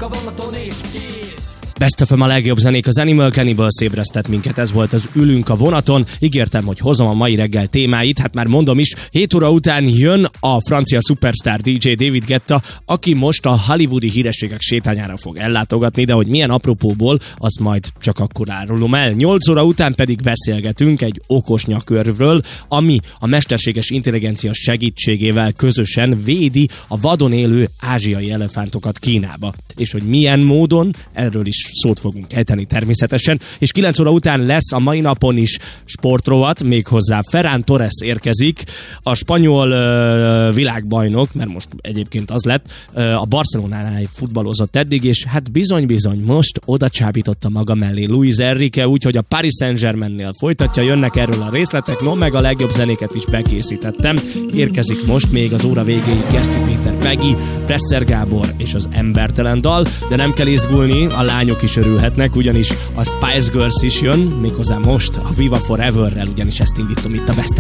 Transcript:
a vonaton és kész. Best of a legjobb zenék, az Animal Cannibals ébresztett minket, ez volt az Ülünk a vonaton. Ígértem, hogy hozom a mai reggel témáit, hát már mondom is, 7 óra után jön a francia szupersztár DJ David Guetta, aki most a hollywoodi hírességek sétányára fog ellátogatni, de hogy milyen apropóból, azt majd csak akkor árulom el. 8 óra után pedig beszélgetünk egy okos nyakörvről, ami a mesterséges intelligencia segítségével közösen védi a vadon élő ázsiai elefántokat Kínába. És hogy milyen módon, erről is szót fogunk ejteni természetesen, és 9 óra után lesz a mai napon is sportrovat, méghozzá Ferran Torres érkezik, a spanyol világbajnok, mert most egyébként az lett, a Barcelonánál futballozott eddig, és hát bizony most oda csábította maga mellé Luis Enrique, úgyhogy a Paris Saint-Germainnél folytatja, jönnek erről a részletek, no meg a legjobb zenéket is bekészítettem. Érkezik most még az óra végéig Geszti Péter, Peggy, Presser Gábor és az Embertelen dal, de nem kell izgulni, a lányok is örülhetnek, ugyanis a Spice Girls is jön, méghozzá most a Viva Foreverrel, ugyanis ezt indítom itt a Best